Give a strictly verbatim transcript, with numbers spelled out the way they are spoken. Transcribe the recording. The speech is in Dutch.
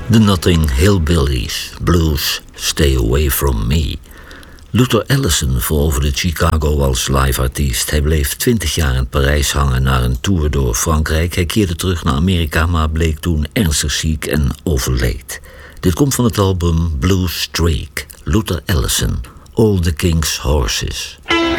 The Notting Hillbillies, blues, Stay Away From Me. Luther Allison veroverde Chicago als live-artiest. Hij bleef twintig jaar in Parijs hangen na een tour door Frankrijk. Hij keerde terug naar Amerika, maar bleek toen ernstig ziek en overleed. Dit komt van het album Blue Streak, Luther Allison, All the King's Horses.